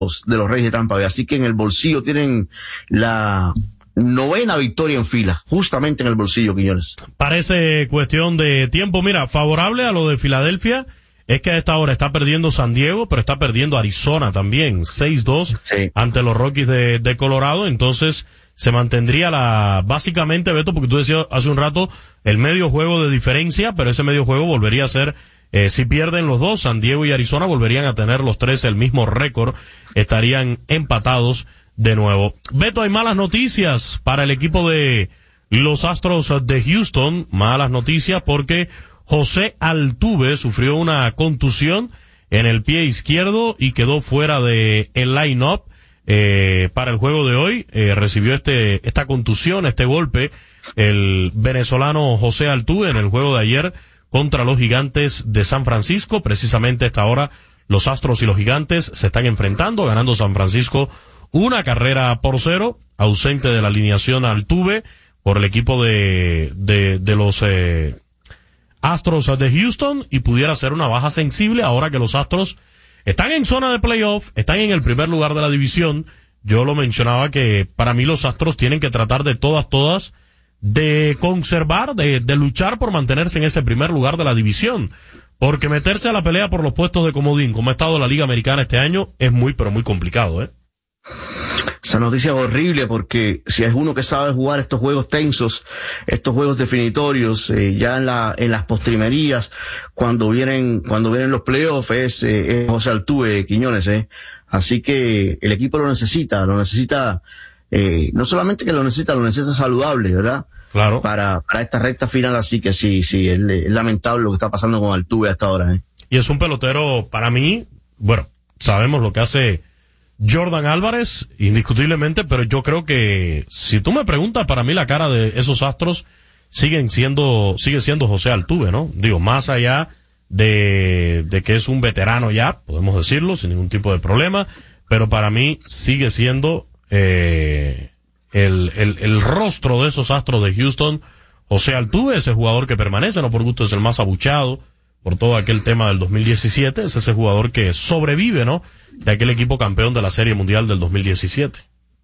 de los Reyes de Tampa Bay. Así que en el bolsillo tienen la 9ª victoria en fila, justamente en el bolsillo, Quiñones. Parece cuestión de tiempo. Mira, favorable a lo de Filadelfia es que a esta hora está perdiendo San Diego, pero está perdiendo Arizona también, 6-2 sí, ante los Rockies de Colorado. Entonces se mantendría básicamente, Beto, porque tú decías hace un rato, el medio juego de diferencia, pero ese medio juego volvería a ser, si pierden los dos, San Diego y Arizona volverían a tener los tres el mismo récord, estarían empatados de nuevo. Beto, hay malas noticias para el equipo de los Astros de Houston, malas noticias porque José Altuve sufrió una contusión en el pie izquierdo y quedó fuera de el line-up para el juego de hoy. Recibió esta contusión, este golpe, el venezolano José Altuve en el juego de ayer contra los Gigantes de San Francisco. Precisamente a esta hora los Astros y los Gigantes se están enfrentando, ganando San Francisco 1-0, ausente de la alineación Altuve por el equipo de los Astros de Houston, y pudiera ser una baja sensible ahora que los Astros están en zona de playoff, están en el primer lugar de la división. Yo lo mencionaba que para mí los Astros tienen que tratar de todas de conservar, de luchar por mantenerse en ese primer lugar de la división, porque meterse a la pelea por los puestos de comodín, como ha estado la Liga Americana este año, es muy pero muy complicado, Esa noticia es horrible porque si es uno que sabe jugar estos juegos tensos, estos juegos definitorios, ya en las postrimerías, cuando vienen los playoffs, es José Altuve, Quiñones, Así que el equipo lo necesita, no solamente que lo necesita saludable, ¿verdad? Claro. Para esta recta final, así que sí, es lamentable lo que está pasando con Altuve hasta ahora, Y es un pelotero, para mí, bueno, sabemos lo que hace Jordan Álvarez, indiscutiblemente, pero yo creo que, si tú me preguntas, para mí la cara de esos Astros sigue siendo José Altuve, ¿no? Digo, más allá de que es un veterano ya, podemos decirlo, sin ningún tipo de problema, pero para mí sigue siendo, el rostro de esos Astros de Houston, José Altuve, ese jugador que permanece, no por gusto es el más abuchado, por todo aquel tema del 2017, es ese jugador que sobrevive, ¿no?, de aquel equipo campeón de la Serie Mundial del 2017.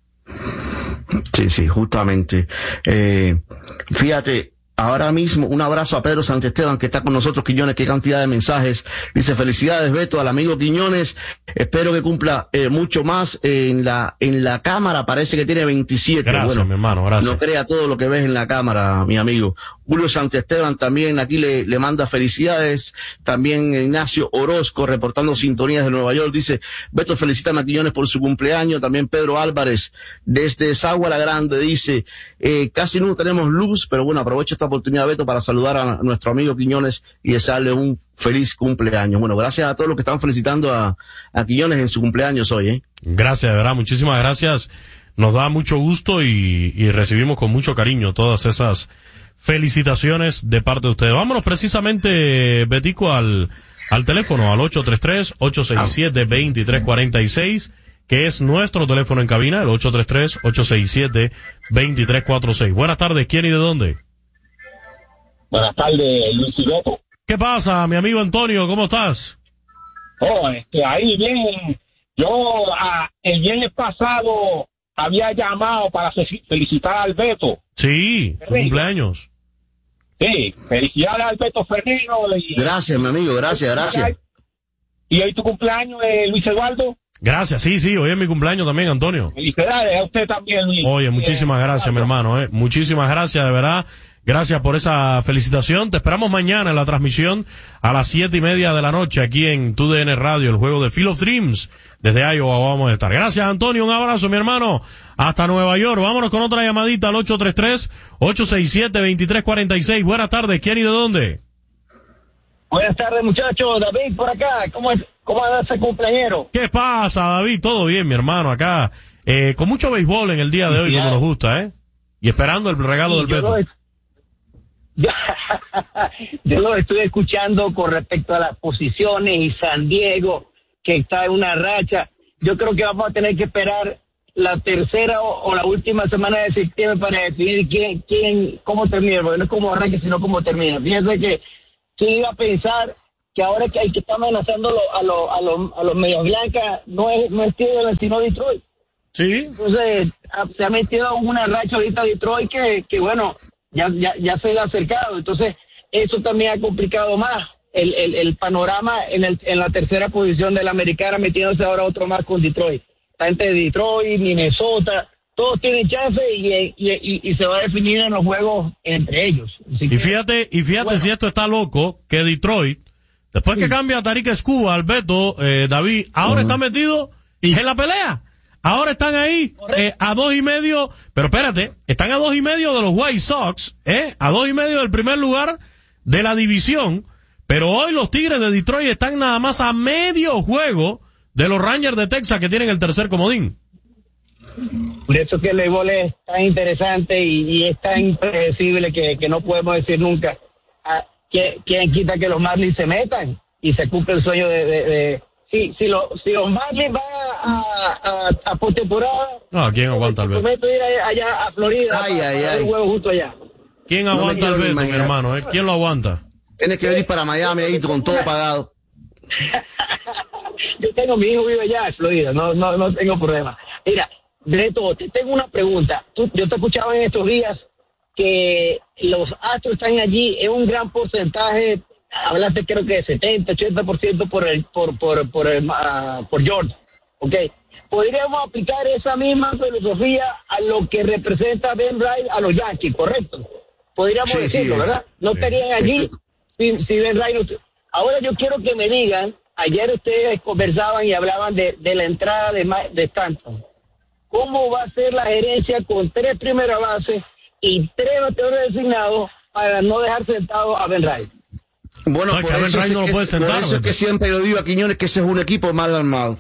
Sí, justamente. Fíjate, ahora mismo un abrazo a Pedro Santesteban, que está con nosotros, Quiñones, qué cantidad de mensajes. Dice, felicidades, Beto, al amigo Quiñones, espero que cumpla mucho más en la cámara, parece que tiene 27. Gracias, bueno, mi hermano, gracias. No crea todo lo que ves en la cámara, mi amigo. Julio Santesteban también aquí le manda felicidades. También Ignacio Orozco, reportando sintonías de Nueva York, dice, Beto, felicítame a Quiñones por su cumpleaños. También Pedro Álvarez, desde Sagua la Grande, dice, casi no tenemos luz, pero bueno, aprovecho esta oportunidad, Beto, para saludar a nuestro amigo Quiñones y desearle un feliz cumpleaños. Bueno, gracias a todos los que están felicitando a Quiñones en su cumpleaños hoy, Gracias, de verdad, muchísimas gracias. Nos da mucho gusto y recibimos con mucho cariño todas esas felicitaciones de parte de ustedes. Vámonos precisamente, Betico, al teléfono, al 833-867-2346, que es nuestro teléfono en cabina, el 833-867-2346. Buenas tardes, ¿quién y de dónde? Buenas tardes, Luis y Beto. ¿Qué pasa, mi amigo Antonio? ¿Cómo estás? Ahí bien. Yo el viernes pasado había llamado para felicitar a Alberto. Sí, su cumpleaños. Sí, felicidades a Alberto Ferrero. Gracias, mi amigo, gracias. ¿Y hoy tu cumpleaños, Luis Eduardo? Gracias, sí, hoy es mi cumpleaños también, Antonio. Felicidades a usted también, Luis. Oye, muchísimas gracias, mi hermano, muchísimas gracias, de verdad. Gracias por esa felicitación. Te esperamos mañana en la transmisión a las 7:30 de la noche aquí en TUDN Radio, el juego de Field of Dreams. Desde Iowa vamos a estar. Gracias, Antonio. Un abrazo, mi hermano. Hasta Nueva York. Vámonos con otra llamadita al 833-867-2346. Buenas tardes. ¿Quién y de dónde? Buenas tardes, muchachos. David, por acá. ¿Cómo anda ese cumpleañero? ¿Qué pasa, David? Todo bien, mi hermano. Acá, con mucho béisbol en el día de hoy, como nos gusta, y esperando el regalo del Beto. Yo lo estoy escuchando con respecto a las posiciones y San Diego, que está en una racha. Yo creo que vamos a tener que esperar la tercera o la última semana de septiembre para definir cómo termina, porque no es como arranque, sino cómo termina. Fíjense que quién iba a pensar que ahora que hay que estar amenazando a los medios blancas no es Cleveland, sino Detroit. Sí. Entonces, se ha metido una racha ahorita Detroit que bueno, ya se le ha acercado. Entonces, eso también ha complicado más el panorama en la tercera posición de la americana, metiéndose ahora otro más con Detroit. Está entre Detroit, Minnesota, todos tienen chance y se va a definir en los juegos entre ellos. Y fíjate bueno, si esto está loco, que Detroit, después que cambia a Tarik Escobar al Beto, David, ahora está metido en la pelea. Ahora están ahí a 2.5, pero espérate, están a 2.5 de los White Sox, a 2.5 del primer lugar de la división, pero hoy los Tigres de Detroit están nada más a medio juego de los Rangers de Texas que tienen el tercer comodín. Por eso que el béisbol es tan interesante y es tan impredecible que no podemos decir nunca quién quita que los Marlins se metan y se cumple el sueño de si los Marlins van a postemporada. No, ¿quién aguanta el Beto? Prometo ir allá a Florida para el juego justo allá. ¿Quién aguanta el Beto, mi hermano? ¿Quién lo aguanta? Tienes que venir para Miami ahí con todo pagado. Yo tengo mi hijo vive allá en Florida, no tengo problema. Mira, Beto, te tengo una pregunta. Yo te escuchaba en estos días que los Astros están allí en un gran porcentaje. Hablaste creo que de 70-80% por George, ¿ok? Podríamos aplicar esa misma filosofía a lo que representa Ben Wright a los Yankees, ¿correcto? Podríamos decirlo, ¿verdad? No estarían allí si Ben Wright no... Ahora yo quiero que me digan, ayer ustedes conversaban y hablaban de la entrada de Stanton. ¿Cómo va a ser la gerencia con 3 primeras bases y 3 bateadores designados para no dejar sentado a Ben Wright? Bueno, por eso es que siempre lo digo a Quiñones que ese es un equipo mal armado.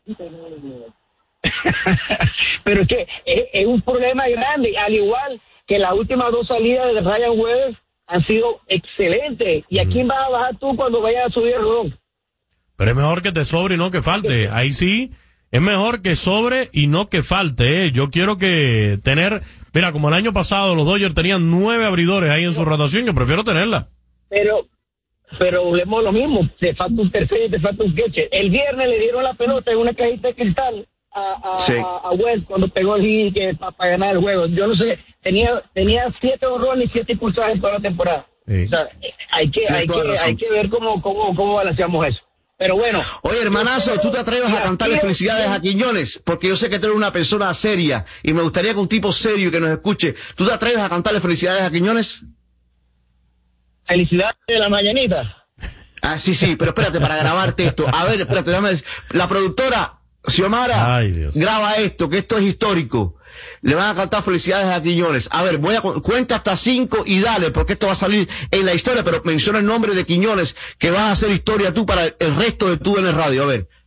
Pero es que es un problema grande, al igual que las últimas 2 salidas de Ryan Weber han sido excelentes. ¿Y a quién vas a bajar tú cuando vayas a subir el rodón? Pero es mejor que te sobre y no que falte. Ahí sí, es mejor que sobre y no que falte. Yo quiero que tener... Mira, como el año pasado los Dodgers tenían 9 abridores ahí en su rotación, yo prefiero tenerla. Pero volvemos lo mismo, te falta un tercero y te falta un catcher. El viernes le dieron la pelota en una cajita de cristal a West cuando pegó el hit para ganar el juego. Yo no sé, tenía 7 honrones y 7 impulsadas en toda la temporada. Sí. O sea, hay que ver cómo balanceamos eso. Pero bueno. Oye, hermanazo, ¿tú te atreves a cantarle felicidades a Quiñones? Porque yo sé que tú eres una persona seria y me gustaría que un tipo serio que nos escuche. ¿Tú te atreves a cantarle felicidades a Quiñones? Felicidades de la mañanita. Ah, sí, pero espérate, para grabarte esto. A ver, espérate, la productora, Xiomara, graba esto, que esto es histórico. Le van a cantar felicidades a Quiñones. A ver, cuenta hasta 5 y dale, porque esto va a salir en la historia, pero menciona el nombre de Quiñones, que vas a hacer historia tú para el resto de tu en el radio. A ver.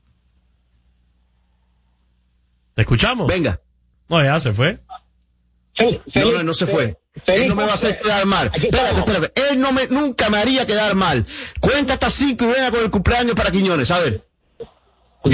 ¿Te escuchamos? Venga. No, ya se fue. No se fue. Él no me va a hacer quedar mal. Espérate. Él nunca me haría quedar mal. Cuenta hasta 5 y venga con el cumpleaños para Quiñones. A ver. Ok.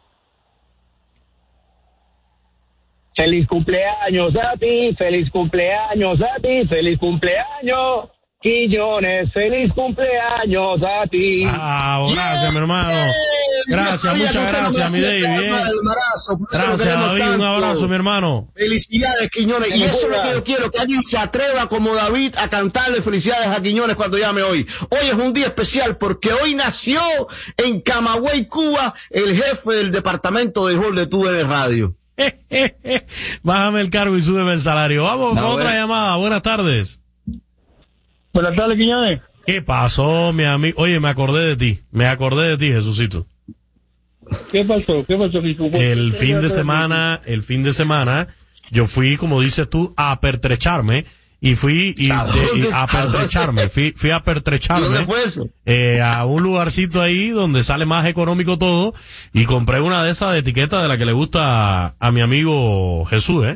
Feliz cumpleaños a ti, feliz cumpleaños a ti, feliz cumpleaños, Quiñones, feliz cumpleaños a ti. Gracias, mi hermano. Gracias, muchas gracias, mi David. Gracias, David, un abrazo, mi hermano. Felicidades, Quiñones. Y eso es lo que yo quiero, que alguien se atreva como David a cantarle felicidades a Quiñones cuando llame hoy. Hoy es un día especial porque hoy nació en Camagüey, Cuba, el jefe del departamento de béisbol de TUDN Radio. Bájame el cargo y súbeme el salario. Vamos con otra llamada. Buenas tardes. Buenas tardes, Quiñones. ¿Qué pasó, mi amigo? Oye, me acordé de ti, Jesucito. ¿Qué pasó, El fin de semana, yo fui, como dices tú, a pertrecharme. Y fui a pertrecharme. Fui a pertrecharme. ¿Dónde fue eso? A un lugarcito ahí donde sale más económico todo. Y compré una de esas etiquetas de la que le gusta a mi amigo Jesús,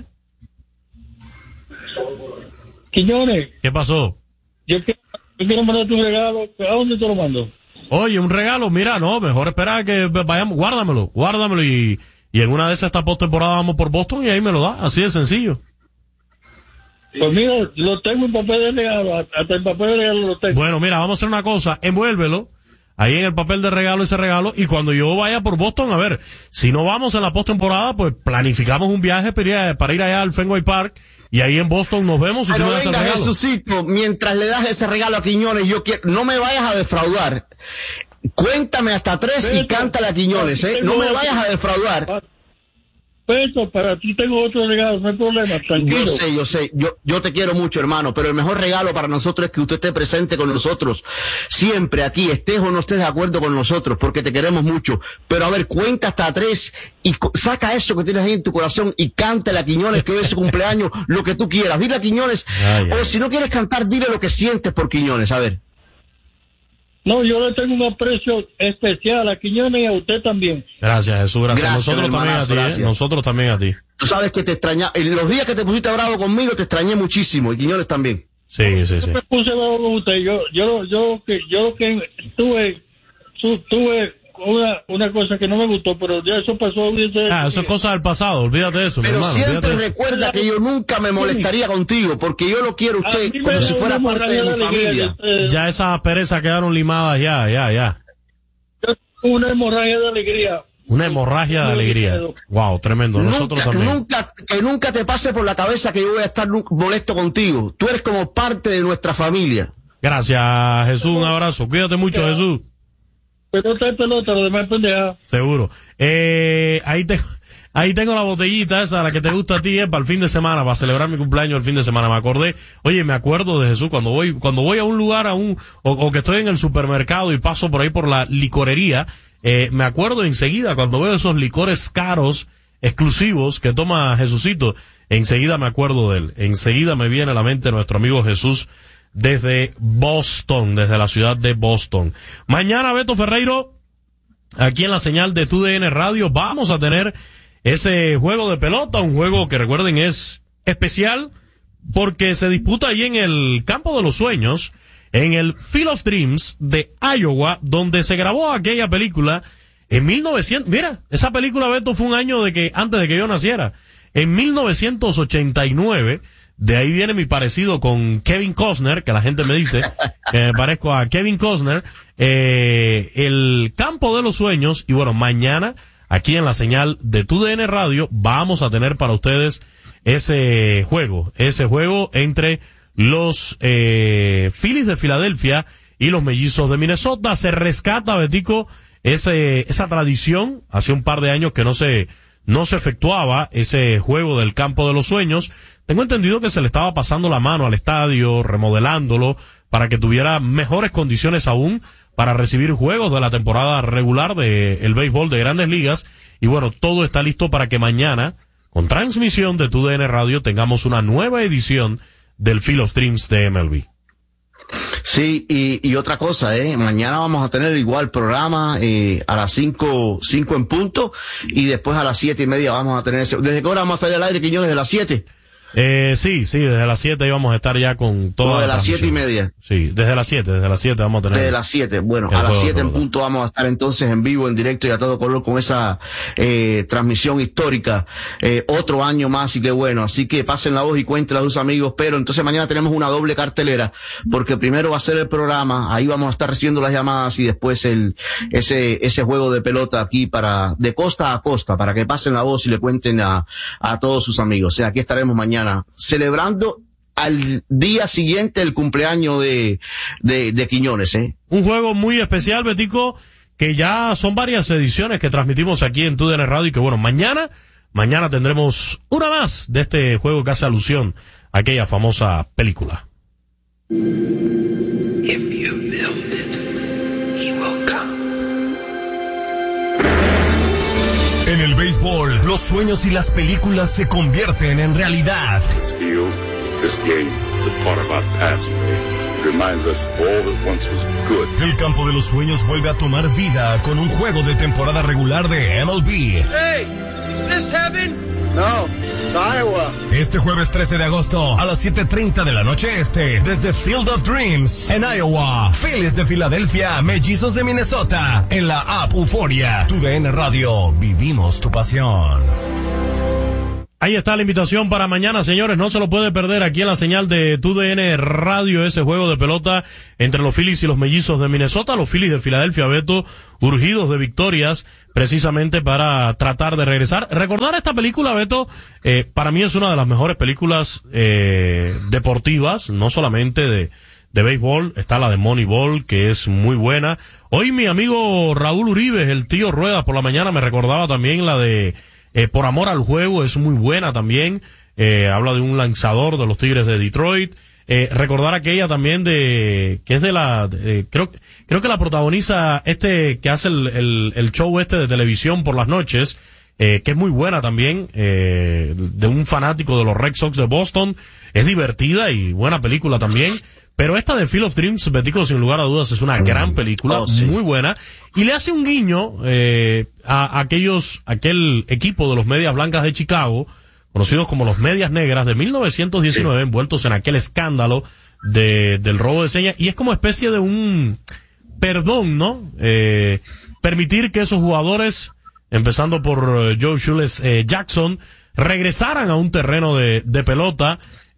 Quiñones. ¿Qué pasó? Yo quiero mandarte un regalo. ¿A dónde te lo mando? Oye, un regalo, mira, no, mejor espera que vayamos, guárdamelo y en una de esas esta postemporada vamos por Boston y ahí me lo da, así de sencillo. Pues mira, lo tengo en papel de regalo, hasta el papel de regalo lo tengo. Bueno, mira, vamos a hacer una cosa, envuélvelo, ahí en el papel de regalo ese regalo, y cuando yo vaya por Boston, a ver, si no vamos en la postemporada, pues planificamos un viaje para ir allá al Fenway Park, y ahí en Boston nos vemos y pero tú me das el venga, regalo. Jesucito, mientras le das ese regalo a Quiñones, no me vayas a defraudar. Cuéntame hasta 3 y cántale a Quiñones, no me vayas a defraudar. Peso, para ti tengo otro regalo, no hay problema, tranquilo. Yo sé, yo te quiero mucho, hermano, pero el mejor regalo para nosotros es que usted esté presente con nosotros, siempre aquí, estés o no estés de acuerdo con nosotros, porque te queremos mucho. Pero a ver, cuenta hasta 3 y saca eso que tienes ahí en tu corazón y cántale a Quiñones que hoy es su cumpleaños, lo que tú quieras. Dile a Quiñones, o si no quieres cantar, dile lo que sientes por Quiñones, a ver. No, yo le tengo un aprecio especial a Quiñones y a usted también. Gracias, Jesús, gracias. Nosotros también a ti, gracias. Nosotros también a ti. Tú sabes que te extrañaba, en los días que te pusiste bravo conmigo, te extrañé muchísimo, y Quiñones también. Sí. Yo me puse bravo con usted, yo que tuve una cosa que no me gustó, pero ya eso pasó. Eso es cosa del pasado, olvídate de eso, pero mi hermano. Siempre recuerda que yo nunca me molestaría contigo, porque yo lo quiero a usted como si fuera parte de mi familia. Ya esas perezas quedaron limadas, ya. Una hemorragia de alegría. Una hemorragia de alegría. Wow, tremendo. Nosotros también. Que nunca te pase por la cabeza que yo voy a estar molesto contigo. Tú eres como parte de nuestra familia. Gracias, Jesús. Un abrazo. Cuídate mucho, Jesús. Pelota es pelota, lo demás es pendeja. Seguro. Ahí tengo la botellita esa, la que te gusta a ti, para el fin de semana, para celebrar mi cumpleaños el fin de semana. Me acuerdo de Jesús cuando voy a un lugar, o que estoy en el supermercado y paso por ahí por la licorería, me acuerdo enseguida cuando veo esos licores caros, exclusivos que toma Jesucito, enseguida me acuerdo de él. Enseguida me viene a la mente nuestro amigo Jesús desde Boston, desde la ciudad de Boston. Mañana, Beto Ferreiro, aquí en la señal de TUDN Radio, vamos a tener ese juego de pelota, un juego que recuerden es especial porque se disputa ahí en el Campo de los Sueños, en el Field of Dreams de Iowa, donde se grabó aquella película en 1900. Mira, esa película, Beto, fue un año antes de que yo naciera. En 1989, de ahí viene mi parecido con Kevin Costner, que la gente me dice que me parezco a Kevin Costner, el Campo de los Sueños. Y bueno, mañana, aquí en la señal de TUDN Radio, vamos a tener para ustedes ese juego entre los Phillies de Filadelfia y los Mellizos de Minnesota. Se rescata, Betico, esa tradición. Hace un par de años que no se efectuaba ese juego del Campo de los Sueños. Tengo entendido que se le estaba pasando la mano al estadio, remodelándolo, para que tuviera mejores condiciones aún para recibir juegos de la temporada regular del béisbol de Grandes Ligas. Y bueno, todo está listo para que mañana, con transmisión de TUDN Radio, tengamos una nueva edición del Field of Dreams de MLB. Sí, y otra cosa, mañana vamos a tener igual programa a las 5 en punto, y después a las 7:30 vamos a tener ese. ¿Desde qué hora vamos a salir al aire, Quiñones? ¿De las 7? Sí, desde las 7 íbamos a estar ya con todo. No, de las 7:30. Sí, desde las 7 vamos a tener. Desde las 7, bueno, a las 7 en punto vamos a estar entonces en vivo, en directo y a todo color con esa transmisión histórica, otro año más, y qué bueno, así que pasen la voz y cuenten a sus amigos. Pero entonces mañana tenemos una doble cartelera, porque primero va a ser el programa, ahí vamos a estar recibiendo las llamadas, y después ese juego de pelota aquí de costa a costa, para que pasen la voz y le cuenten a todos sus amigos. O sea, aquí estaremos mañana celebrando al día siguiente el cumpleaños de Quiñones, Un juego muy especial, Betico, que ya son varias ediciones que transmitimos aquí en TUDN Radio, y que bueno, mañana tendremos una más de este juego que hace alusión a aquella famosa película. If you build it, he will come. En el béisbol, los sueños y las películas se convierten en realidad. This field, this game is a part of our past. It reminds us all that once was good. El Campo de los Sueños vuelve a tomar vida con un juego de temporada regular de MLB. Hey, is this heaven? No, it's Iowa. Este jueves 13 de agosto a las 7:30 de la noche desde Field of Dreams en Iowa. Phillies de Filadelfia, Mellizos de Minnesota, en la app Euforia. TUDN Radio, vivimos tu pasión. Ahí está la invitación para mañana, señores. No se lo puede perder aquí en la señal de TUDN Radio, ese juego de pelota entre los Phillies y los Mellizos de Minnesota. Los Phillies de Filadelfia, Beto, urgidos de victorias precisamente para tratar de regresar. Recordar esta película, Beto, para mí es una de las mejores películas deportivas, no solamente de béisbol. Está la de Moneyball, que es muy buena. Hoy mi amigo Raúl Uribe, el tío Rueda, por la mañana me recordaba también la de Por Amor al Juego, es muy buena también. Habla de un lanzador de los Tigres de Detroit. Recordar aquella también que es de creo que la protagoniza que hace el show de televisión por las noches, que es muy buena también, de un fanático de los Red Sox de Boston. Es divertida y buena película también. Pero esta de Field of Dreams, Betico, sin lugar a dudas, es una gran película, muy buena. Y le hace un guiño a aquel equipo de los Medias Blancas de Chicago, conocidos como los Medias Negras, de 1919, envueltos en aquel escándalo del robo de señas. Y es como especie de un perdón, ¿no? Permitir que esos jugadores, empezando por Joe Shoeless Jackson, regresaran a un terreno de pelota.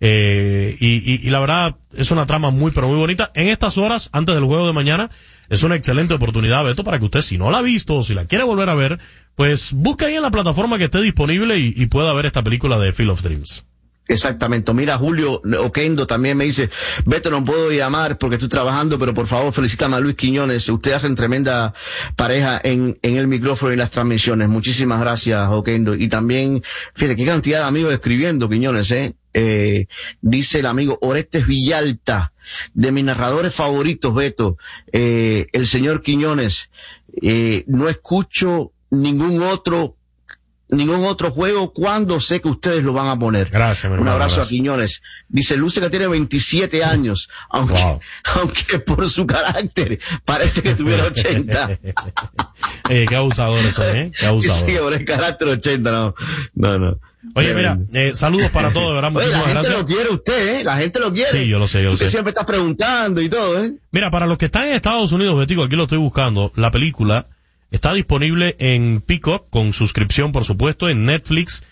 Y la verdad es una trama muy pero muy bonita. En estas horas, antes del juego de mañana, es una excelente oportunidad, Beto, para que usted, si no la ha visto o si la quiere volver a ver, pues busque ahí en la plataforma que esté disponible y pueda ver esta película de Field of Dreams. Exactamente. Mira, Julio Oquendo también me dice, Beto, no puedo llamar porque estoy trabajando, pero por favor felicítame a Luis Quiñones. Ustedes hacen tremenda pareja en el micrófono y en las transmisiones. Muchísimas gracias, Oquendo. Y también, fíjate, qué cantidad de amigos escribiendo, Quiñones, dice el amigo Orestes Villalta, de mis narradores favoritos, Beto, el señor Quiñones, no escucho ningún otro juego cuando sé que ustedes lo van a poner. Gracias, mi hermano. Un abrazo a Quiñones. Dice, luce que tiene 27 años, aunque por su carácter parece que tuviera 80. Qué abusador eso, qué abusador. Sí, por el carácter 80, no. Oye, mira, saludos para todos, de verdad, muchísimas gracias. La gente lo quiere usted, la gente lo quiere. Sí, yo lo sé. Usted siempre está preguntando y todo, Mira, para los que están en Estados Unidos, Betico, aquí lo estoy buscando, la película está disponible en Peacock, con suscripción, por supuesto, en Netflix,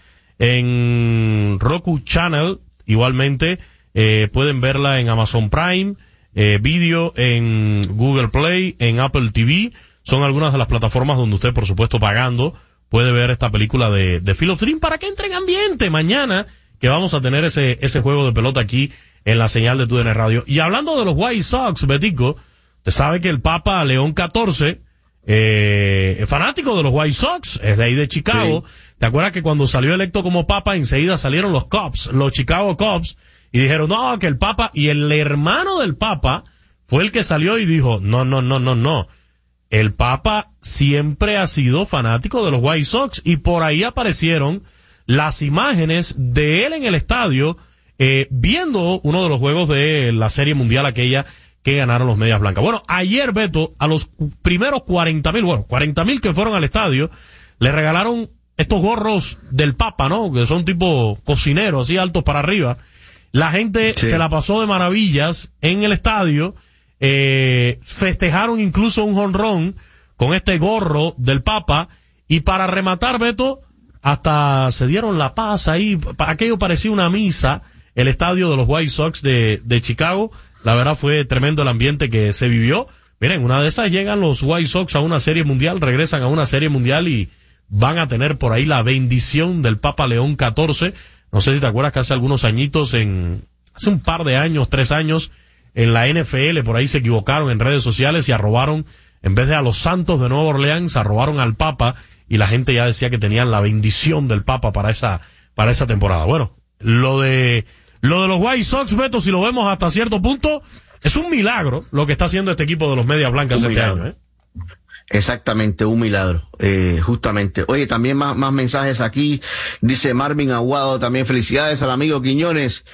en Roku Channel, igualmente, pueden verla en Amazon Prime, Video, en Google Play, en Apple TV, son algunas de las plataformas donde usted, por supuesto, pagando, puede ver esta película de Field of Dreams para que entre en ambiente mañana, que vamos a tener ese juego de pelota aquí en la señal de TUDN Radio. Y hablando de los White Sox, Betico, usted sabe que el Papa León XIV, es fanático de los White Sox, es de ahí de Chicago. Sí. ¿Te acuerdas que cuando salió electo como Papa, enseguida salieron los Cubs, los Chicago Cubs, y dijeron, no, que el Papa, y el hermano del Papa fue el que salió y dijo, no. El Papa siempre ha sido fanático de los White Sox, y por ahí aparecieron las imágenes de él en el estadio, viendo uno de los juegos de la Serie Mundial aquella que ganaron los Medias Blancas. Bueno, ayer, Beto, a los primeros 40,000 que fueron al estadio, le regalaron estos gorros del Papa, ¿no? Que son tipo cocineros, así altos para arriba. La gente se la pasó de maravillas en el estadio, festejaron incluso un jonrón con este gorro del Papa, y para rematar, Beto, hasta se dieron la paz ahí, aquello parecía una misa, el estadio de los White Sox de Chicago. La verdad fue tremendo el ambiente que se vivió. Miren, una de esas llegan los White Sox a una serie mundial, regresan a una serie mundial y van a tener por ahí la bendición del Papa León XIV. No sé si te acuerdas que hace algunos añitos, hace un par de años, 3 años, en la NFL, por ahí se equivocaron en redes sociales y arrobaron, en vez de a los Santos de Nueva Orleans, arrobaron al Papa, y la gente ya decía que tenían la bendición del Papa para esa temporada. Bueno, lo de los White Sox, Beto, si lo vemos hasta cierto punto, es un milagro lo que está haciendo este equipo de los Medias Blancas este año, Exactamente, un milagro, justamente. Oye, también más mensajes aquí. Dice Marvin Aguado, también felicidades al amigo Quiñones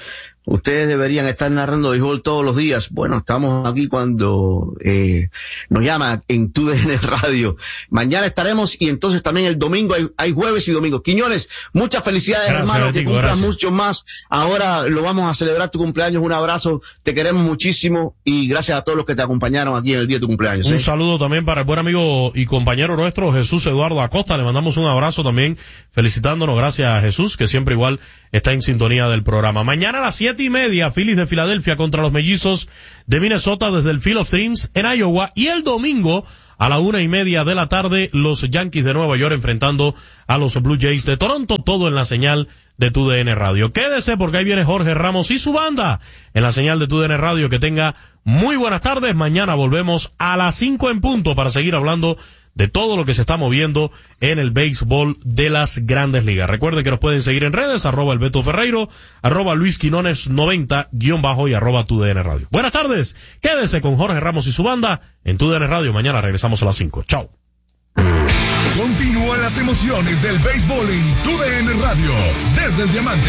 Ustedes deberían estar narrando béisbol todos los días. Bueno, estamos aquí cuando nos llama en TUDN Radio. Mañana estaremos y entonces también el domingo hay jueves y domingos. Quiñones, muchas felicidades, hermano, que cumplas mucho más. Ahora lo vamos a celebrar tu cumpleaños. Un abrazo, te queremos muchísimo y gracias a todos los que te acompañaron aquí en el día de tu cumpleaños. Un saludo también para el buen amigo y compañero nuestro Jesús Eduardo Acosta. Le mandamos un abrazo también, felicitándonos. Gracias a Jesús, que siempre igual está en sintonía del programa. Mañana a las 7:30, Phillies de Filadelfia contra los Mellizos de Minnesota desde el Field of Dreams en Iowa. Y el domingo a la 1:30 de la tarde, los Yankees de Nueva York enfrentando a los Blue Jays de Toronto. Todo en la señal de TUDN Radio. Quédese porque ahí viene Jorge Ramos y su banda en la señal de TUDN Radio. Que tenga muy buenas tardes. Mañana volvemos a las 5 en punto para seguir hablando de todo lo que se está moviendo en el béisbol de las Grandes Ligas. Recuerden que nos pueden seguir en redes, @el Beto Ferreiro, @LuisQuinones90, _ y @TUDN Radio. Buenas tardes, quédese con Jorge Ramos y su banda en TUDN Radio. Mañana regresamos a las 5. Chao. Continúan las emociones del béisbol en TUDN Radio, desde el Diamante.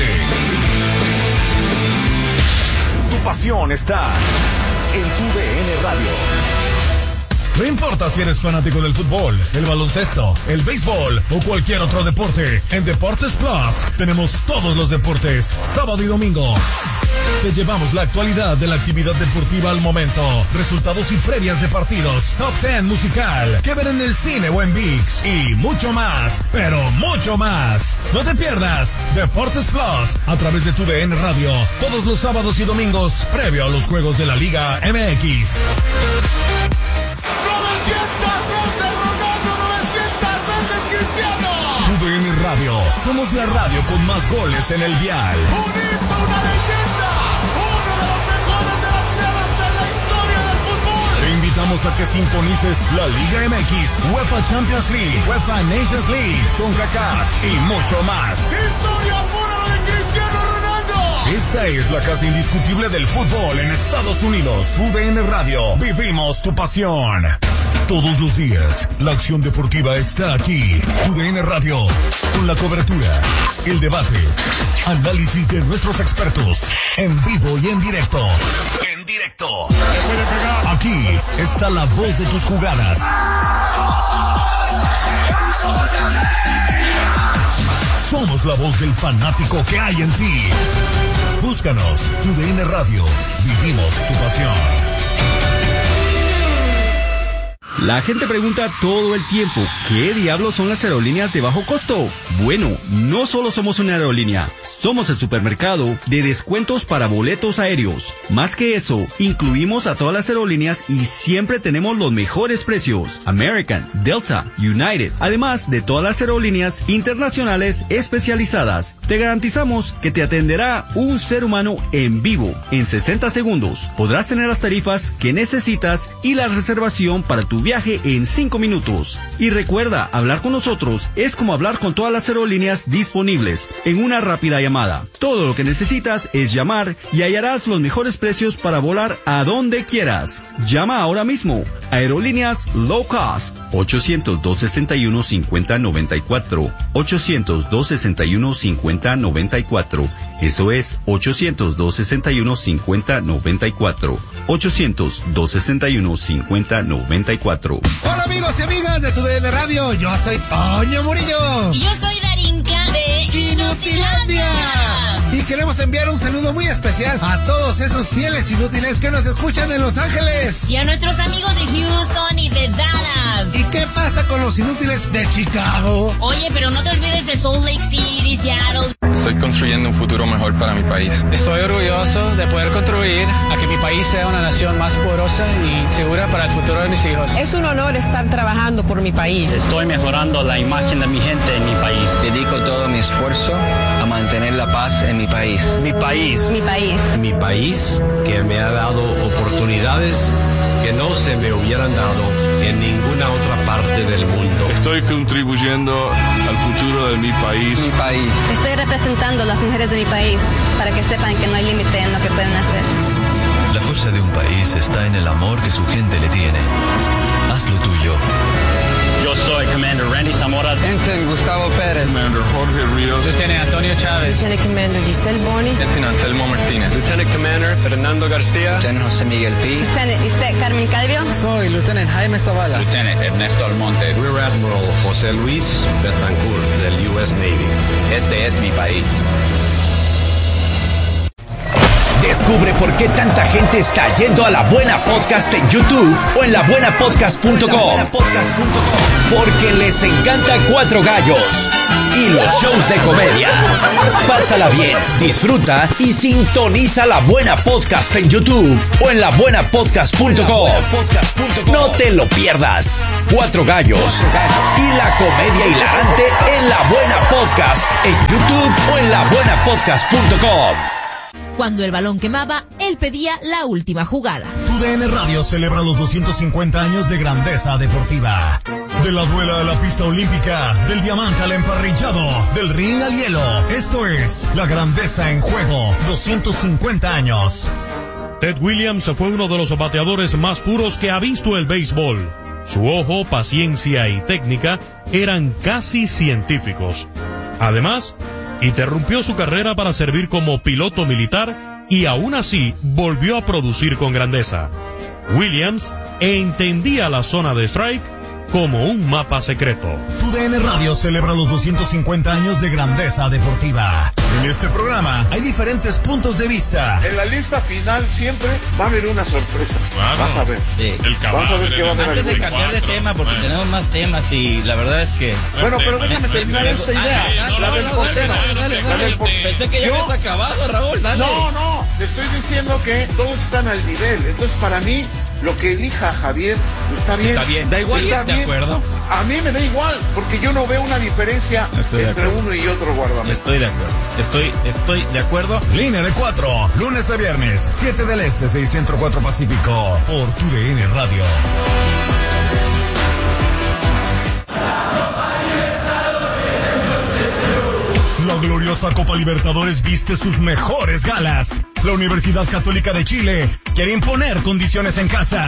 Tu pasión está en TUDN Radio. No importa si eres fanático del fútbol, el baloncesto, el béisbol o cualquier otro deporte, en Deportes Plus tenemos todos los deportes, sábado y domingo. Te llevamos la actualidad de la actividad deportiva al momento, resultados y previas de partidos, top 10 musical, que ver en el cine o en ViX y mucho más, pero mucho más. No te pierdas Deportes Plus a través de TUDN Radio, todos los sábados y domingos, previo a los juegos de la Liga MX. 900 veces Cristiano. TUDN Radio, somos la radio con más goles en el dial. Un himno, una leyenda, uno de los mejores delanteros en la historia del fútbol. Te invitamos a que sintonices la Liga MX, UEFA Champions League, UEFA Nations League, CONCACAF y mucho más. Historia pura lo de Cristiano Ronaldo. Esta es la casa indiscutible del fútbol en Estados Unidos. TUDN Radio, vivimos tu pasión. Todos los días, la acción deportiva está aquí. TUDN Radio, con la cobertura, el debate, análisis de nuestros expertos, en vivo y en directo. En directo. Aquí está la voz de tus jugadas. Somos la voz del fanático que hay en ti. Búscanos, TUDN Radio, vivimos tu pasión. La gente pregunta todo el tiempo, ¿qué diablos son las aerolíneas de bajo costo? Bueno, no solo somos una aerolínea, somos el supermercado de descuentos para boletos aéreos. Más que eso, incluimos a todas las aerolíneas y siempre tenemos los mejores precios. American, Delta, United, además de todas las aerolíneas internacionales especializadas. Te garantizamos que te atenderá un ser humano en vivo. En 60 segundos podrás tener las tarifas que necesitas y la reservación para tu viaje en 5 minutos. Y recuerda, hablar con nosotros es como hablar con todas las aerolíneas disponibles en una rápida llamada. Todo lo que necesitas es llamar y hallarás los mejores precios para volar a donde quieras. Llama ahora mismo. Aerolíneas Low Cost. 800-261-5094. 800-261-5094. Eso es 800-261-5094. 800-261-5094. Hola amigos y amigas de TUDN Radio, yo soy Toño Murillo. Y yo soy Darinka de Inutilandia. Y queremos enviar un saludo muy especial a todos esos fieles inútiles que nos escuchan en Los Ángeles. Y a nuestros amigos de Houston y de Dallas. ¿Y qué pasa con los inútiles de Chicago? Oye, pero no te olvides de Salt Lake City, Seattle. Estoy construyendo un futuro mejor para mi país. Estoy orgulloso de poder contribuir a que mi país sea una nación más poderosa y segura para el futuro de mis hijos. Es un honor estar trabajando por mi país. Estoy mejorando la imagen de mi gente en mi país. Dedico todo mi esfuerzo a mantener la paz en mi país. Mi país. Mi país. Mi país, que me ha dado oportunidades que no se me hubieran dado en ninguna otra parte del mundo. Estoy contribuyendo al futuro de mi país. Mi país. Estoy representando a las mujeres de mi país para que sepan que no hay límite en lo que pueden hacer. La fuerza de un país está en el amor que su gente le tiene. Haz lo tuyo. Yo soy Commander Randy Zamora. Ensign Gustavo Pérez. Commander Jorge Ríos. Lieutenant Antonio Chávez. Lieutenant Commander Giselle Bonis. Lieutenant Anselmo Martínez. Lieutenant Commander Fernando García. Lieutenant José Miguel P. Lieutenant Lisette Carmen Calvio. Soy Lieutenant Jaime Zavala. Lieutenant Ernesto Almonte. Rear Admiral José Luis Betancourt del U.S. Navy. Este es mi país. Descubre por qué tanta gente está yendo a La Buena Podcast en YouTube o en labuenapodcast.com. Porque les encanta Cuatro Gallos y los shows de comedia. Pásala bien, disfruta y sintoniza La Buena Podcast en YouTube o en labuenapodcast.com. No te lo pierdas. Cuatro Gallos y la comedia hilarante en La Buena Podcast en YouTube o en labuenapodcast.com. Cuando el balón quemaba, él pedía la última jugada. TUDN Radio celebra los 250 años de grandeza deportiva. De la duela a la pista olímpica, del diamante al emparrillado, del ring al hielo. Esto es La Grandeza en Juego, 250 años. Ted Williams fue uno de los bateadores más puros que ha visto el béisbol. Su ojo, paciencia y técnica eran casi científicos. Además, interrumpió su carrera para servir como piloto militar y aún así volvió a producir con grandeza. Williams entendía la zona de strike como un mapa secreto. TUDN Radio celebra los 250 años de grandeza deportiva. En este programa hay diferentes puntos de vista. En la lista final siempre va a haber una sorpresa. Claro. Vas a ver. Sí. Vas a ver qué va a haber. Antes de cambiar de tema, porque tenemos más temas y la verdad es que... Bueno, pero déjame terminar esta idea. La del portero. Pensé que ya habías acabado, Raúl, dale. No, te estoy diciendo que todos están al nivel. Entonces, para mí, lo que elija Javier está bien. Está bien, da igual, está ¿de bien. acuerdo? A mí me da igual, porque yo no veo una diferencia entre uno y otro guardameta. Estoy de acuerdo. Estoy de acuerdo. Línea de 4, lunes a viernes, 7 del Este, 6 Centro, 4 Pacífico, por TUDN Radio. La gloriosa Copa Libertadores viste sus mejores galas. La Universidad Católica de Chile quiere imponer condiciones en casa.